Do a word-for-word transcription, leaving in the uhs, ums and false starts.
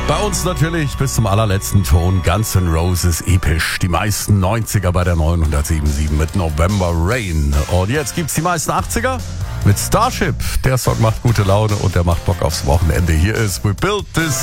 Bei uns natürlich bis zum allerletzten Ton Guns N' Roses episch. Die meisten neunziger bei der neunhundertsieben Komma sieben mit November Rain. Und jetzt gibt's die meisten achtziger mit Starship. Der Song macht gute Laune und der macht Bock aufs Wochenende. Hier ist We Built This